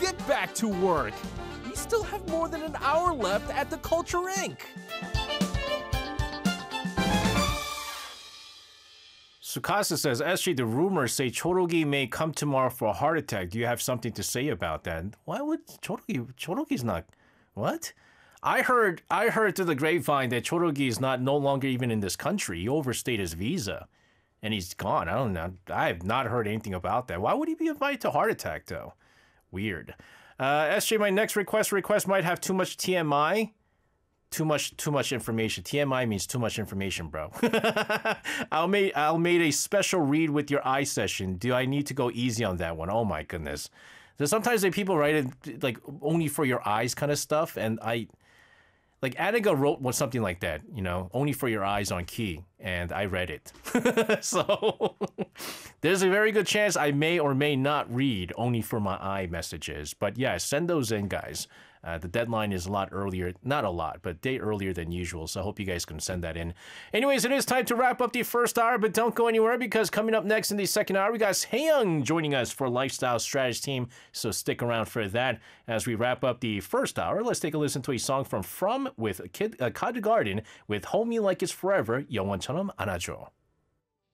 get back to work. We still have more than an hour left at the Culture Inc. Sukasa says, SG, the rumors say Chorogi may come tomorrow for a heart attack. Do you have something to say about that? Why would Chorogi's not... What? I heard through the grapevine that Chorogi is no longer even in this country. He overstayed his visa. And he's gone. I don't know. I have not heard anything about that. Why would he be invited to a heart attack, though? Weird. SJ, my next request might have too much TMI. Too much information. TMI means too much information, bro. I'll make a special read with your eye session. Do I need to go easy on that one? Oh my goodness. So sometimes people write it like only for your eyes kind of stuff, and like Aniga wrote something like that, you know, only for your eyes on key, and I read it. So there's a very good chance I may or may not read only for my eye messages. But yeah, send those in, guys. The deadline is a lot earlier, not a lot, but a day earlier than usual, so I hope you guys can send that in. Anyways, it is time to wrap up the first hour, but don't go anywhere because coming up next in the second hour, we got Haeyoung joining us for Lifestyle Strategy Team, so stick around for that. As we wrap up the first hour, let's take a listen to a song from with Kid Garden with Hold Me Like It's Forever, 영원처럼 안아줘.